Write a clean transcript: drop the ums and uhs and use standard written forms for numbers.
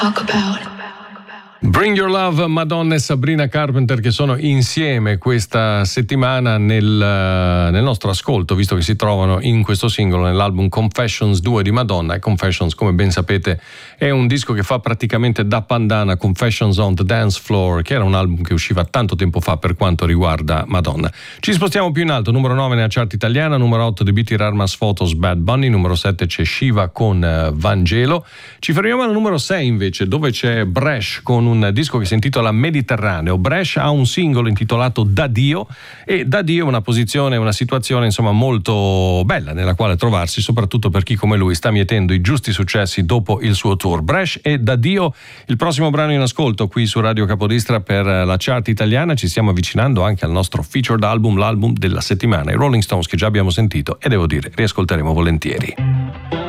Bring Your Love, Madonna e Sabrina Carpenter, che sono insieme questa settimana nel nostro ascolto, visto che si trovano in questo singolo nell'album Confessions 2 di Madonna. E Confessions, come ben sapete, è un disco che fa praticamente da pandana Confessions on the Dance Floor, che era un album che usciva tanto tempo fa per quanto riguarda Madonna. Ci spostiamo più in alto, numero 9 nella chart italiana, numero 8 The Beat Armas Photos Bad Bunny, numero 7 c'è Shiva con Vangelo. Ci fermiamo al numero 6 invece, dove c'è Bresh con un disco che si intitola Mediterraneo. Bresh ha un singolo intitolato Da Dio, e Da Dio è una posizione, una situazione insomma molto bella nella quale trovarsi, soprattutto per chi come lui sta mietendo i giusti successi dopo il suo tour. Bresh e Da Dio, il prossimo brano in ascolto qui su Radio Capodestra per la chart italiana. Ci stiamo avvicinando anche al nostro featured album, l'album della settimana, i Rolling Stones, che già abbiamo sentito e devo dire riascolteremo volentieri.